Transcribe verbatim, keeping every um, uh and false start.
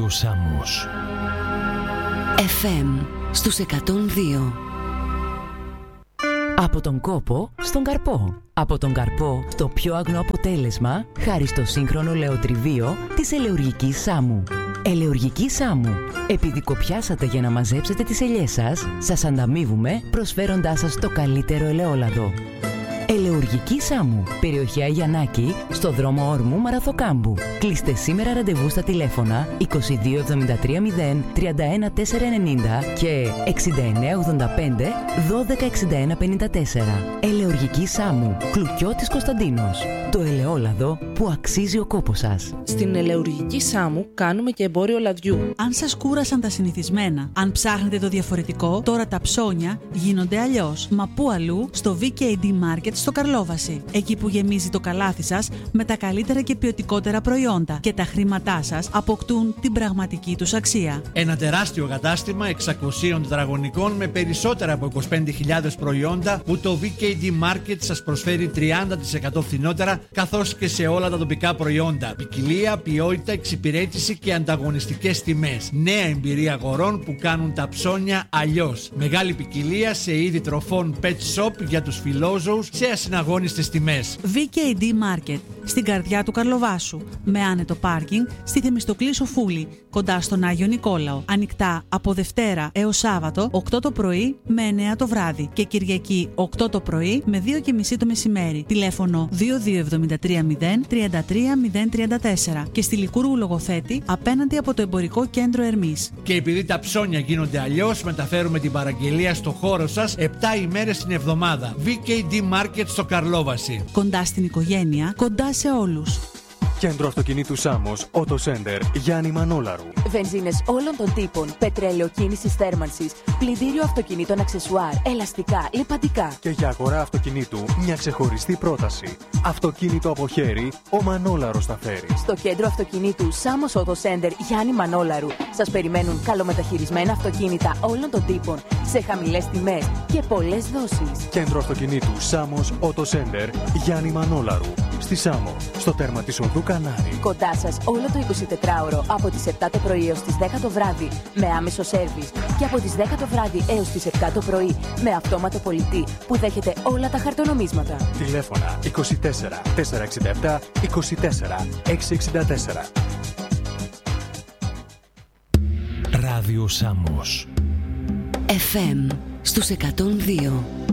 Ράδιο Σάμος εφ εμ στους εκατόν δύο. Από τον κόπο στον καρπό. Από τον καρπό στο πιο αγνό αποτέλεσμα, χάρη στο σύγχρονο λεοτριβείο της ελαιουργικής Σάμου. Ελαιουργική Σάμου. Επειδή κοπιάσατε για να μαζέψετε τις ελιές σας, σας ανταμείβουμε προσφέροντάς σας το καλύτερο ελαιόλαδο. Ελαιουργική Σάμου. Περιοχή Αγιανάκη, στο δρόμο Όρμου Μαραθοκάμπου. Κλείστε σήμερα ραντεβού στα τηλέφωνα είκοσι δύο εβδομήντα τρία μηδέν τριάντα ένα τετρακόσια ενενήντα και εξήντα εννέα ογδόντα πέντε δώδεκα εξήντα ένα πενήντα τέσσερα. Ελαιουργική Σάμου. Κλουκιώτης Κωνσταντίνος. Το ελαιόλαδο που αξίζει ο κόπος σας. Στην Ελαιουργική Σάμου κάνουμε και εμπόριο λαδιού. Αν σας κούρασαν τα συνηθισμένα, αν ψάχνετε το διαφορετικό, τώρα τα ψώνια γίνονται αλλιώς. Μα πού αλλού? Στο βι κέι ντι Market στο Καρλόβαση. Εκεί που γεμίζει το καλάθι σας με τα καλύτερα και ποιοτικότερα προϊόντα και τα χρήματά σας αποκτούν την πραγματική τους αξία. Ένα τεράστιο κατάστημα εξακόσιων τετραγωνικών με περισσότερα από είκοσι πέντε χιλιάδες προϊόντα που το βι κέι ντι Market σας προσφέρει τριάντα τοις εκατό φθηνότερα, καθώς και σε όλα τα τοπικά προϊόντα. Ποικιλία, ποιότητα, εξυπηρέτηση και ανταγωνιστικές τιμές. Νέα εμπειρία αγορών που κάνουν τα ψώνια αλλιώς. Μεγάλη ποικιλία σε είδη τροφών pet shop για τους φιλόζωους σε ασυναγώνιστες τιμές. βι κέι ντι Market, στην καρδιά του Καρλοβάσου, με άνετο πάρκινγκ στη Θεμιστοκλή Σοφούλη, κοντά στον Άγιο Νικόλαο. Ανοιχτά από Δευτέρα έως Σάββατο, οκτώ το πρωί με εννέα το βράδυ και Κυριακή οκτώ το πρωί με δύο και μισή το μεσημέρι. Τηλέφωνο δύο δύο εβδομήντα τρία μηδέν τριάντα τρία μηδέν τριάντα τέσσερα και στη Λικούργου Λογοθέτη απέναντι από το Εμπορικό Κέντρο Ερμής. Και επειδή τα ψώνια γίνονται αλλιώς, μεταφέρουμε την παραγγελία στο χώρο σας επτά ημέρες την εβδομάδα. βι κέι ντι Market στο Καρλόβαση. Κοντά στην οικογένεια, κοντά σε όλους. Κέντρο Αυτοκινήτου Σάμος, Auto Center, Γιάννη Μανόλαρου. Βενζίνες όλων των τύπων, πετρέλαιο κίνησης θέρμανσης, πλυντήριο αυτοκινήτων αξεσουάρ, ελαστικά, λιπαντικά. Και για αγορά αυτοκινήτου, μια ξεχωριστή πρόταση. Αυτοκίνητο από χέρι, ο Μανόλαρος τα φέρει. Στο Κέντρο Αυτοκινήτου Σάμος Auto Center, Γιάννη Μανόλαρου, σας περιμένουν καλομεταχειρισμένα αυτοκίνητα όλων των τύπων, σε χαμηλές τιμές και πολλές δόσεις. Κέντρο Αυτοκινήτου Σάμος Auto Center, Γιάννη Μανόλαρου. Στη Σάμο, στο τέρμα της οδού Κανάρη. Κοντά σας όλο το εικοσιτετράωρο από τις επτά το πρωί έως τις δέκα το βράδυ με άμεσο σέρβις και από τις δέκα το βράδυ έως τις επτά το πρωί με αυτόματο πολιτή που δέχεται όλα τα χαρτονομίσματα. Τηλέφωνα είκοσι τέσσερα τετρακόσια εξήντα επτά είκοσι τέσσερα εξακόσια εξήντα τέσσερα. Ράδιο Σάμος εφ εμ στους εκατόν δύο.